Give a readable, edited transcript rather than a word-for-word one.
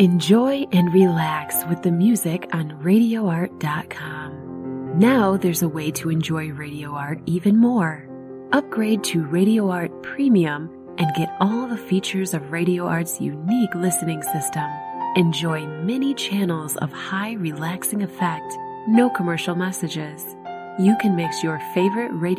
Enjoy and relax with the music on RadioArt.com. Now there's a way to enjoy Radio Art even more. Upgrade to Radio Art Premium and get all the features of Radio Art's unique listening system. Enjoy many channels of high relaxing effect, no commercial messages. You can mix your favorite radio